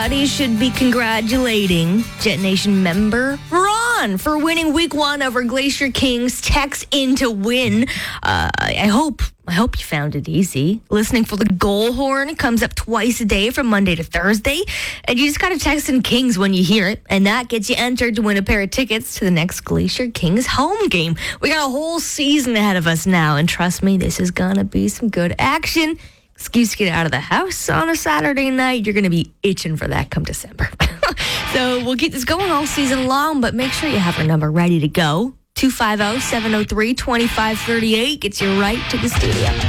everybody should be congratulating Jet Nation member Ron for winning week 1 over Glacier Kings. Text in to win. I hope you found it easy. Listening for the goal horn comes up twice a day from Monday to Thursday. And you just got to text in Kings when you hear it. And that gets you entered to win a pair of tickets to the next Glacier Kings home game. We got a whole season ahead of us now. And trust me, this is going to be some good action. Excuse to get out of the house on a Saturday night. You're going to be itching for that come December. So we'll keep this going all season long, but make sure you have our number ready to go. 250-703-2538 gets you right to the studio.